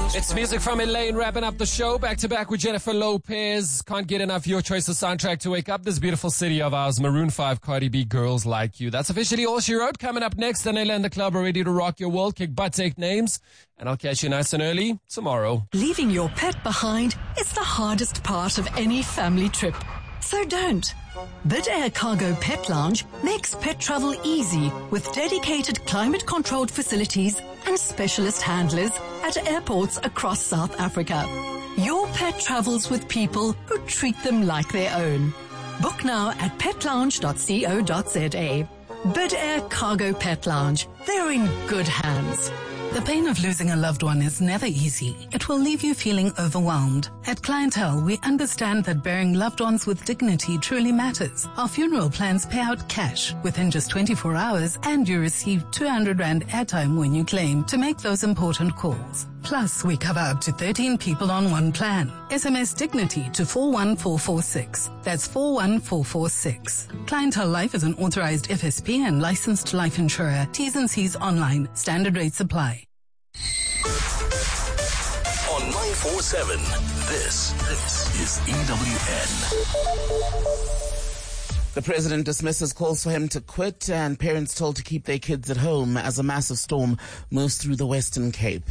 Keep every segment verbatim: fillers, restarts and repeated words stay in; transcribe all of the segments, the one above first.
It's music from Elaine wrapping up the show. Back to back with Jennifer Lopez. Can't get enough your choice of soundtrack to wake up this beautiful city of ours. Maroon five, Cardi B, Girls Like You. That's officially all she wrote. Coming up next, Daniela and the club are ready to rock your world, kick butt, take names. And I'll catch you nice and early tomorrow. Leaving your pet behind is the hardest part of any family trip. So don't. Bid Air Cargo Pet Lounge makes pet travel easy with dedicated climate-controlled facilities and specialist handlers at airports across South Africa. Your pet travels with people who treat them like their own. Book now at pet lounge dot co dot za. Bid Air Cargo Pet Lounge. They're in good hands. The pain of losing a loved one is never easy. It will leave you feeling overwhelmed. At Clientele, we understand that burying loved ones with dignity truly matters. Our funeral plans pay out cash within just twenty-four hours, and you receive two hundred rand airtime when you claim to make those important calls. Plus, we cover up to thirteen people on one plan. S M S Dignity to four one four four six. That's four one four four six. Clientele Life is an authorized F S P and licensed life insurer. T's and C's online. Standard rates apply. On nine four seven, this, this is E W N. The president dismisses calls for him to quit, and parents told to keep their kids at home as a massive storm moves through the Western Cape.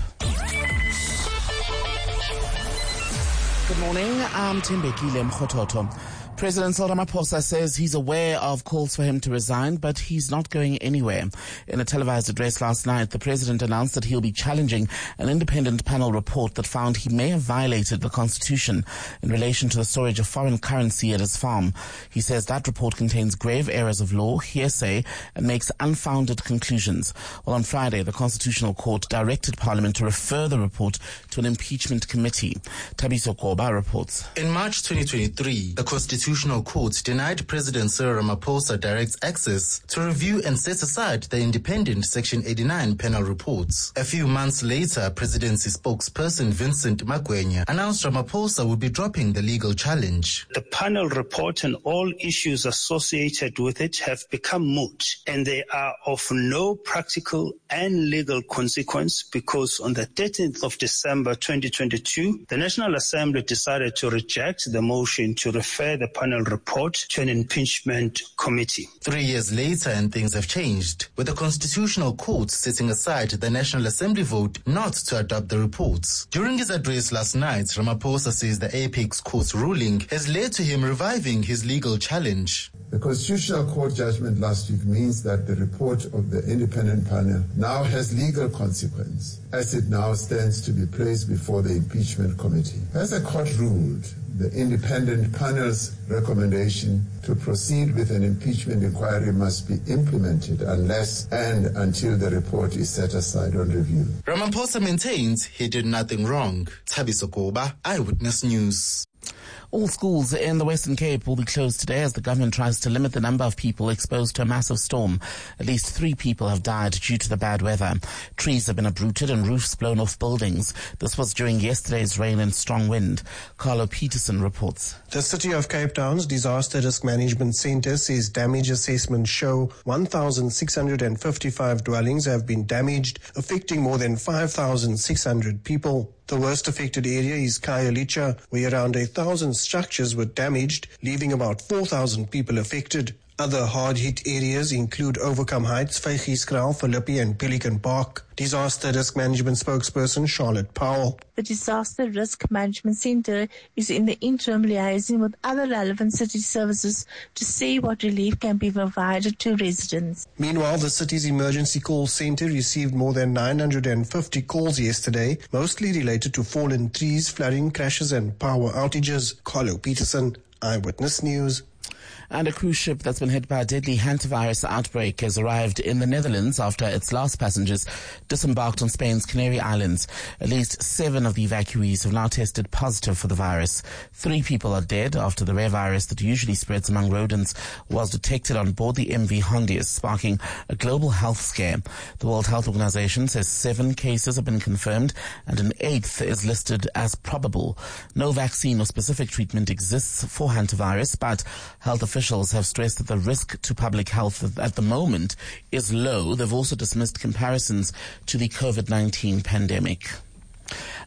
Good morning, I'm Tembekile Mkhototo. President Cyril Ramaphosa says he's aware of calls for him to resign, but he's not going anywhere. In a televised address last night, the president announced that he'll be challenging an independent panel report that found he may have violated the constitution in relation to the storage of foreign currency at his farm. He says that report contains grave errors of law, hearsay, and makes unfounded conclusions. Well, on Friday, the Constitutional Court directed Parliament to refer the report to an impeachment committee. Tabiso Koba reports. In March twenty twenty-three, the Constitutional Court denied President Cyril Ramaphosa direct access to review and set aside the independent Section eighty-nine panel reports. A few months later, presidency spokesperson Vincent Magwenya announced Ramaphosa would be dropping the legal challenge. The panel report and all issues associated with it have become moot, and they are of no practical and legal consequence because on the thirteenth of December twenty twenty-two, the National Assembly decided to reject the motion to refer the panel report to an impeachment committee. Three years later, and things have changed, with the Constitutional Court setting aside the National Assembly vote not to adopt the reports. During his address last night, Ramaphosa says the Apex Court's ruling has led to him reviving his legal challenge. The Constitutional Court judgment last week means that the report of the independent panel now has legal consequence, as it now stands to be placed before the impeachment committee. As the court ruled, the independent panel's recommendation to proceed with an impeachment inquiry must be implemented unless and until the report is set aside on review. Ramaphosa maintains he did nothing wrong. Tabiso Koba, Eyewitness News. All schools in the Western Cape will be closed today as the government tries to limit the number of people exposed to a massive storm. At least three people have died due to the bad weather. Trees have been uprooted and roofs blown off buildings. This was during yesterday's rain and strong wind. Carlo Peterson reports. The City of Cape Town's Disaster Risk Management Centre says damage assessments show one thousand six hundred fifty-five dwellings have been damaged, affecting more than five thousand six hundred people. The worst affected area is Khayelitsha, where around a thousand structures were damaged, leaving about four thousand people affected. Other hard-hit areas include Overcome Heights, Vygieskraal, Philippi and Pelican Park. Disaster Risk Management spokesperson Charlotte Powell. The Disaster Risk Management Centre is in the interim liaising with other relevant city services to see what relief can be provided to residents. Meanwhile, the city's emergency call centre received more than nine hundred fifty calls yesterday, mostly related to fallen trees, flooding, crashes and power outages. Carlo Peterson, Eyewitness News. And a cruise ship that's been hit by a deadly hantavirus outbreak has arrived in the Netherlands after its last passengers disembarked on Spain's Canary Islands. At least seven of the evacuees have now tested positive for the virus. Three people are dead after the rare virus that usually spreads among rodents was detected on board the M V Hondius, sparking a global health scare. The World Health Organization says seven cases have been confirmed and an eighth is listed as probable. No vaccine or specific treatment exists for hantavirus, but health officials Officials have stressed that the risk to public health at the moment is low. They've also dismissed comparisons to the COVID nineteen pandemic.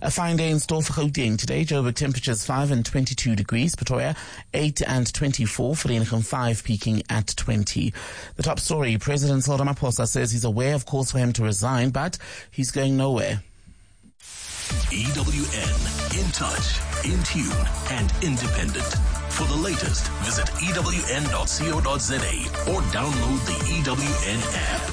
A fine day in store for Gauteng today. Joburg temperatures five and twenty-two degrees. Pretoria eight and twenty-four. Vereeniging five, peaking at twenty. The top story, President Cyril Ramaphosa says he's aware of calls for him to resign, but he's going nowhere. E W N, in touch, in tune, and independent. For the latest, visit E W N dot co dot za or download the E W N app.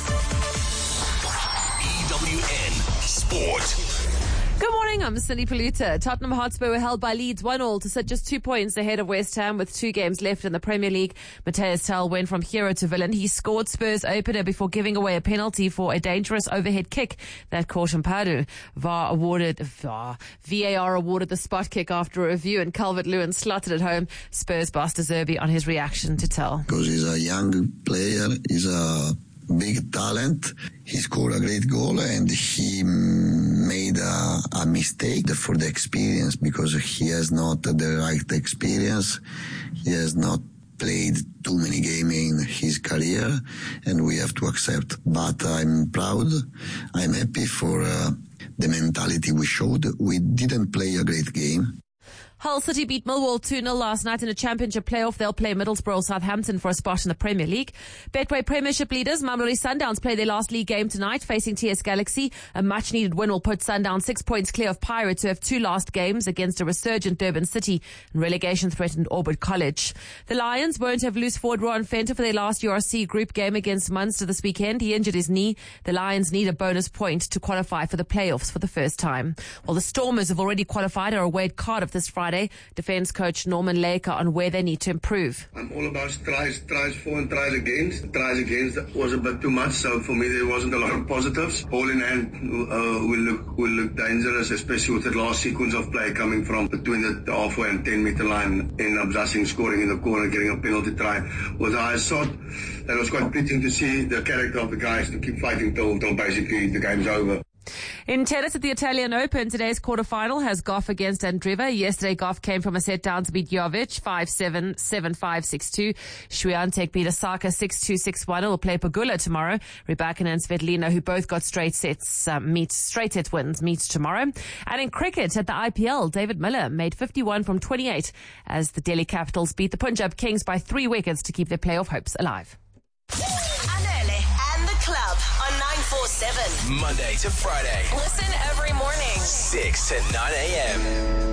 E W N Sport. Good morning, I'm Cindy Paluta. Tottenham Hotspur were held by Leeds one all to sit just two points ahead of West Ham with two games left in the Premier League. Matthias Tel went from hero to villain. He scored Spurs opener before giving away a penalty for a dangerous overhead kick that caught Mpadu. V A R awarded, V A R, V A R awarded the spot kick after a review, and Calvert-Lewin slotted it home. Spurs boss De Zerbi on his reaction to Tel. Because he's a young player, he's a big talent. He scored a great goal and he made a, a mistake for the experience because he has not the right experience. He has not played too many games in his career and we have to accept. But I'm proud. I'm happy for uh, the mentality we showed. We didn't play a great game. Hull City beat Millwall two nil last night in a championship playoff. They'll play Middlesbrough or Southampton for a spot in the Premier League. Betway Premiership leaders Mamelodi Sundowns play their last league game tonight facing T S Galaxy. A much-needed win will put Sundowns six points clear of Pirates, who have two last games against a resurgent Durban City and relegation-threatened Orbit College. The Lions won't have loose forward Rowan Fenter for their last U R C group game against Munster this weekend. He injured his knee. The Lions need a bonus point to qualify for the playoffs for the first time. Well, the Stormers have already qualified are away at Cardiff this Friday. Defence coach Norman Laker on where they need to improve. I'm all about tries, tries for and tries against. Tries against was a bit too much, so for me there wasn't a lot of positives. Ball in hand uh, will look will look dangerous, especially with the last sequence of play coming from between the halfway and ten metre line. In Abzasing scoring in the corner, getting a penalty try was I thought that was quite pleasing to see the character of the guys to keep fighting till, till basically the game's over. In tennis at the Italian Open, today's quarterfinal has Goff against Andreeva. Yesterday, Goff came from a set down to beat Jovic five seven, seven five, six two. Swiatek beat Osaka six two, six one. Will play Pagula tomorrow. Rybakina and Svitolina, who both got straight sets, um, meet straight set wins, meet tomorrow. And in cricket at the I P L, David Miller made fifty-one from twenty-eight as the Delhi Capitals beat the Punjab Kings by three wickets to keep their playoff hopes alive. Anele and the club on nine four seven. Monday to Friday. Listen every morning. six to nine a.m.